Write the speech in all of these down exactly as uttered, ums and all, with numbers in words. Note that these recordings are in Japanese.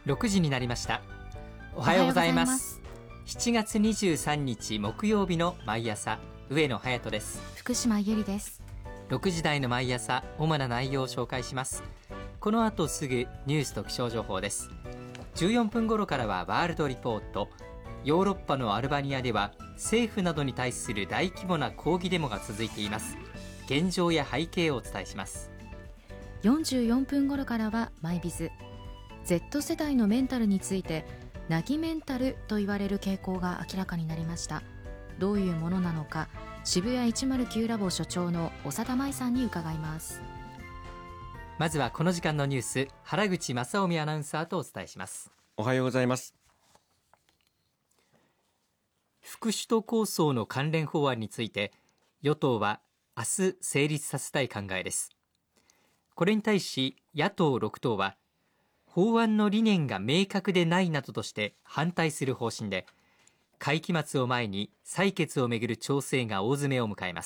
ろくじになりました。おはようございます。しちがつにじゅうさんにち木曜日の毎朝、上野隼人です。 福島ゆりです。 ろくじ台の毎朝、主な内容を紹介します。この後すぐニュースと気象情報です。じゅうよんぷん頃からはワールドリポート。ヨーロッパのアルバニアでは政府などに対する大規模な抗議デモが続いています。現状や背景をお伝えします。 よんじゅうよんぷん頃からはマイビズ。 Z 世代のメンタルについてナギメンタルと言われる傾向が明らかになりました。どういうものなのか、渋谷いちまるきゅうラボ所長の長田舞さんに伺います。 まずはこの時間のニュース、原口正臣アナウンサーとお伝えします。 おはようございます。 副首都構想の関連法案について与党は明日成立させたい考えです。これに対し野党ろく党は法案の理念が明確でないなどとして反対する方針で、会期末を前に採決をめぐる調整が大詰めを迎えます。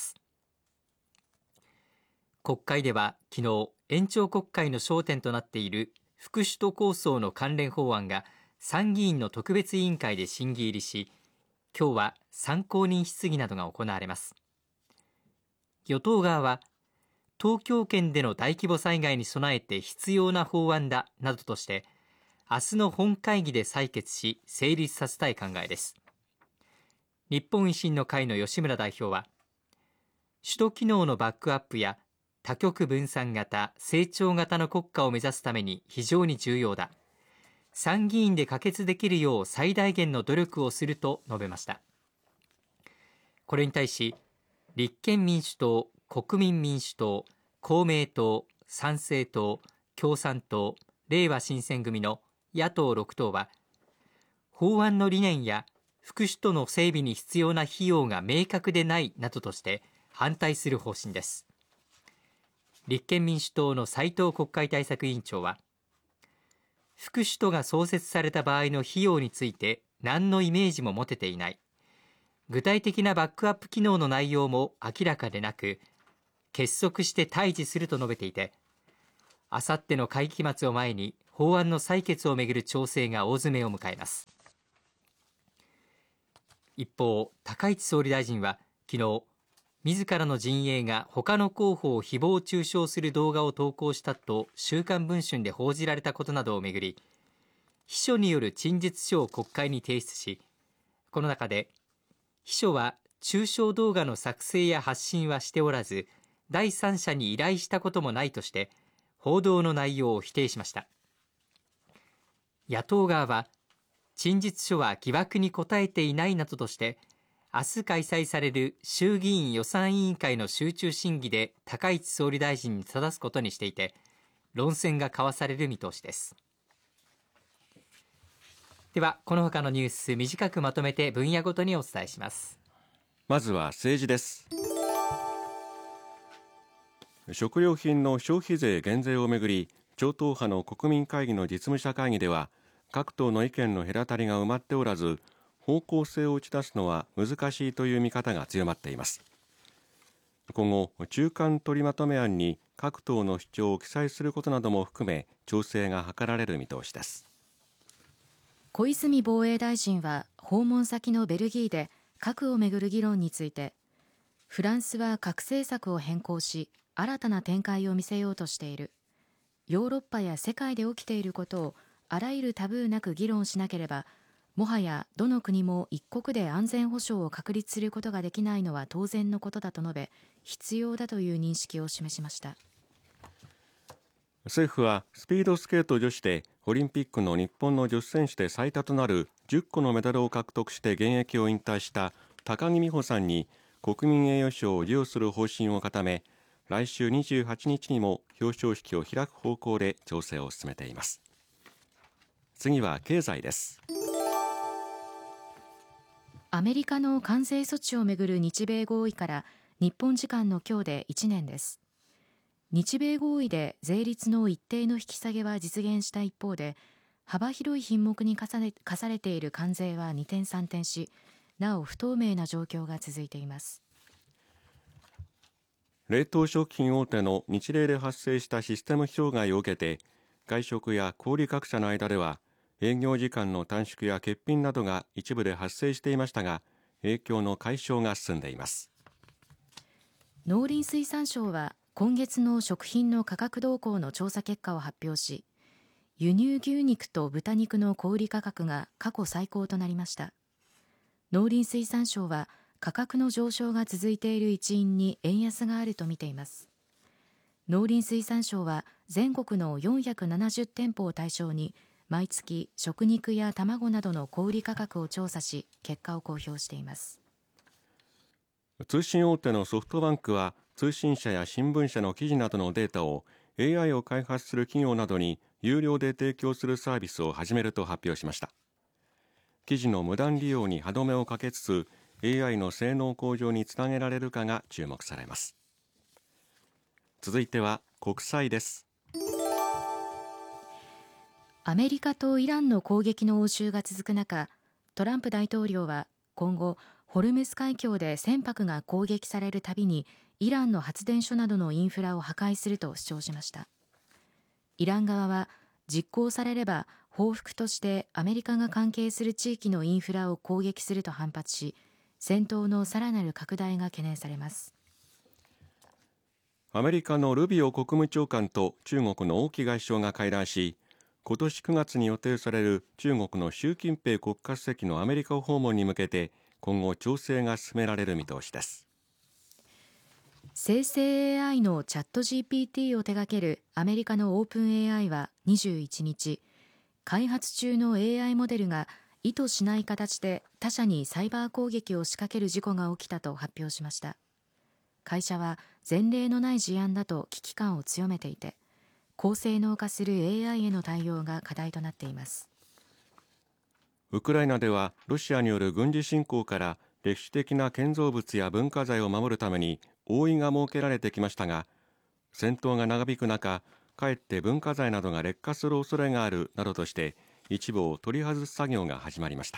国会では昨日、延長国会の焦点となっている副首都構想の関連法案が参議院の特別委員会で審議入りし、今日は参考人質疑などが行われます。与党側は東京圏での大規模災害に備えて必要な法案だなどとして明日の本会議で採決し成立させたい考えです。日本維新の会の吉村代表は、首都機能のバックアップや多極分散型成長型の国家を目指すために非常に重要だ、参議院で可決できるよう最大限の努力をすると述べました。これに対し立憲民主党、国民民主党、公明党、参政党、共産党、れいわ新選組の野党ろく党は、法案の理念や副首都の整備に必要な費用が明確でないなどとして反対する方針です。立憲民主党の斉藤国会対策委員長は、副首都が創設された場合の費用について何のイメージも持てていない、具体的なバックアップ機能の内容も明らかでなく、結束して対峙すると述べていて、あさっての会期末を前に法案の採決をめぐる調整が大詰めを迎えます。一方、高市総理大臣は昨日、自らの陣営が他の候補を誹謗中傷する動画を投稿したと週刊文春で報じられたことなどをめぐり、秘書による陳述書を国会に提出し、この中で秘書は中傷動画の作成や発信はしておらず、第三者に依頼したこともないとして報道の内容を否定しました。野党側は、陳述書は疑惑に答えていないなどとして明日開催される衆議院予算委員会の集中審議で高市総理大臣に正すことにしていて、論戦が交わされる見通しです。ではこの他のニュース、短くまとめて分野ごとにお伝えします。 まずは政治です。食料品の消費税減税をめぐり、超党派の国民会議の実務者会議では各党の意見の隔たりが埋まっておらず、方向性を打ち出すのは難しいという見方が強まっています。今後、中間取りまとめ案に各党の主張を記載することなども含め調整が図られる見通しです。 小泉防衛大臣は訪問先のベルギーで核をめぐる議論について、フランスは核政策を変更し新たな展開を見せようとしている、ヨーロッパや世界で起きていることをあらゆるタブーなく議論しなければ、もはやどの国も一国で安全保障を確立することができないのは当然のことだと述べ、必要だという認識を示しました。 政府はスピードスケート女子でオリンピックの日本の女子選手で最多となるじゅっこのメダルを獲得して現役を引退した高木美帆さんに国民栄誉賞を授与する方針を固め、来週にじゅうはちにちにも表彰式を開く方向で調整を進めています。次は経済です。 アメリカの関税措置をめぐる日米合意から日本時間の今日でいちねんです。日米合意で税率の一定の引き下げは実現した一方で、幅広い品目に課され、課されている関税は二転三転し、なお不透明な状況が続いています。 冷凍食品大手のニチレイで発生したシステム障害を受けて、外食や小売各社の間では営業時間の短縮や欠品などが一部で発生していましたが、影響の解消が進んでいます。 農林水産省は今月の食品の価格動向の調査結果を発表し、輸入牛肉と豚肉の小売価格が過去最高となりました。農林水産省は価格の上昇が続いている一因に円安があると見ています。農林水産省は全国のよんひゃくななじゅう店舗を対象に毎月食肉や卵などの小売価格を調査し、結果を公表しています。 通信大手のソフトバンクは通信社や新聞社の記事などのデータを エーアイ を開発する企業などに有料で提供するサービスを始めると発表しました。記事の無断利用に歯止めをかけつつ エーアイ の性能向上につなげられるかが注目されます。続いては国際です。 アメリカとイランの攻撃の応酬が続く中、トランプ大統領は今後ホルムズ海峡で船舶が攻撃されるたびにイランの発電所などのインフラを破壊すると主張しました。イラン側は実行されれば報復としてアメリカが関係する地域のインフラを攻撃すると反発し、戦闘のさらなる拡大が懸念されます。 アメリカのルビオ国務長官と中国の王毅外相が会談し、今年くがつに予定される中国の習近平国家主席のアメリカ訪問に向けて今後調整が進められる見通しです。 生成 エーアイ のチャット ジーピーティー を手掛けるアメリカのオープン エーアイ はにじゅういちにち、開発中の エーアイ モデルが意図しない形で他社にサイバー攻撃を仕掛ける事故が起きたと発表しました。会社は前例のない事案だと危機感を強めていて、高性能化する エーアイ への対応が課題となっています。 ウクライナではロシアによる軍事侵攻から歴史的な建造物や文化財を守るために覆いが設けられてきましたが、戦闘が長引く中、かえって文化財などが劣化する恐れがあるなどとして一部を取り外す作業が始まりました。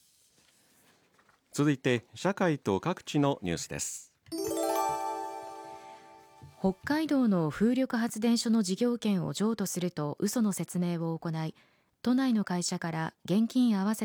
続いて社会と各地のニュースです。 北海道の風力発電所の事業権を譲渡すると嘘の説明を行い、都内の会社から現金合わせ